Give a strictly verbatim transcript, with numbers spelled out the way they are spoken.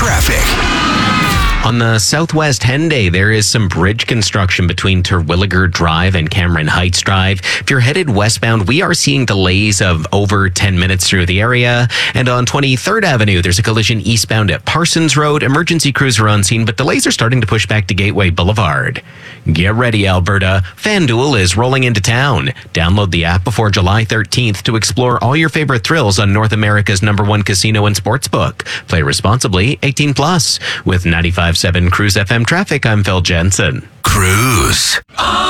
traffic. On the Southwest Henday, there is some bridge construction between Terwilliger Drive and Cameron Heights Drive. If you're headed westbound, we are seeing delays of over ten minutes through the area. And on twenty-third Avenue, there's a collision eastbound at Parsons Road. Emergency crews are on scene, but delays are starting to push back to Gateway Boulevard. Get ready, Alberta. FanDuel is rolling into town. Download the app before July thirteenth to explore all your favorite thrills on North America's number one casino and sportsbook. Play responsibly, eighteen plus. With ninety-five point seven Cruise F M traffic, I'm Phil Jensen. Cruise.